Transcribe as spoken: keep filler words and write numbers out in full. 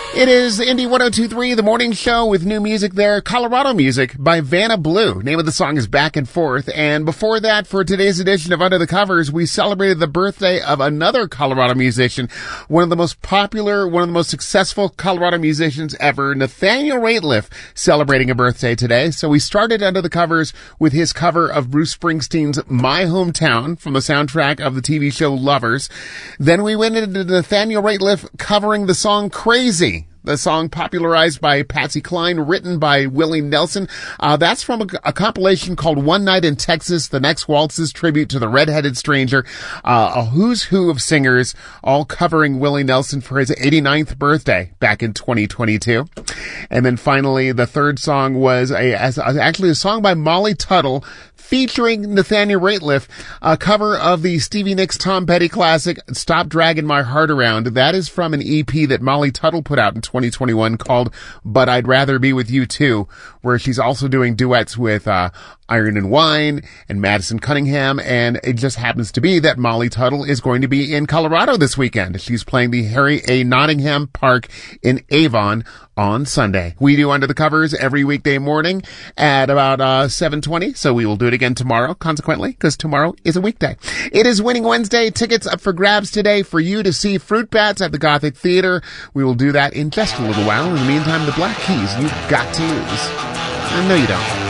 It is Indie one oh two point three, the morning show with new music there. Colorado music by Vanna Blue. Name of the song is Back and Forth. And before that, for today's edition of Under the Covers, we celebrated the birthday of another Colorado musician, one of the most popular, one of the most successful Colorado musicians ever, Nathaniel Rateliff, celebrating a birthday today. So we started Under the Covers with his cover of Bruce Springsteen's My Hometown from the soundtrack of the T V show Lovers. Then we went into Nathaniel Rateliff covering the song Crazy, the song popularized by Patsy Cline, written by Willie Nelson. Uh, that's from a, a compilation called One Night in Texas, The Next Waltzes, tribute to the Red-Headed Stranger. Uh, a who's who of singers, all covering Willie Nelson for his eighty-ninth birthday back in twenty twenty-two. And then finally, the third song was a, as, actually a song by Molly Tuttle, featuring Nathaniel Rateliff, a cover of the Stevie Nicks Tom Petty classic, Stop Dragging My Heart Around. That is from an E P that Molly Tuttle put out in twenty twenty-one called But I'd Rather Be With You Too, where she's also doing duets with uh Iron and Wine and Madison Cunningham, and it just happens to be that Molly Tuttle is going to be in Colorado this weekend. She's playing the Harry A. Nottingham Park in Avon on Sunday. We do Under the Covers every weekday morning at about uh seven twenty, so we will do it again tomorrow, consequently, because tomorrow is a weekday. It is Winning Wednesday. Tickets up for grabs today for you to see Fruit Bats at the Gothic Theater. We will do that in just a little while. In the meantime, the Black Keys you've got to lose. I know you don't.